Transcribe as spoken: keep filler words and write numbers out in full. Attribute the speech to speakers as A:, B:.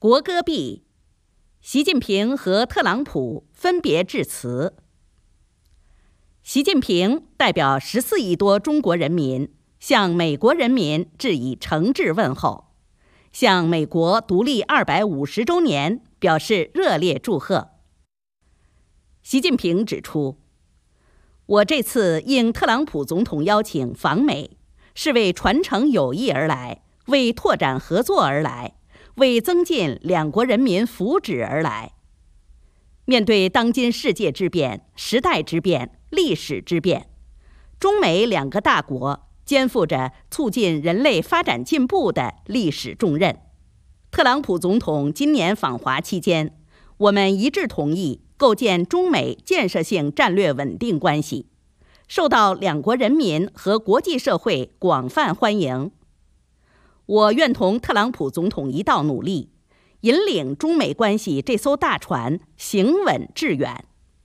A: 国歌毕，习近平和特朗普分别致辞。习近平代表十四亿多中国人民向美国人民致以诚挚问候，向美国独立二百五十周年表示热烈祝贺。习近平指出，我这次应特朗普总统邀请访美，是为传承友谊而来，为拓展合作而来，为增进两国人民福祉而来。面对当今世界之变、时代之变、历史之变，中美两个大国肩负着促进人类发展进步的历史重任。特朗普总统今年访华期间，我们一致同意构建中美建设性战略稳定关系，受到两国人民和国际社会广泛欢迎。我愿同特朗普总统一道努力，引领中美关系这艘大船行稳致远。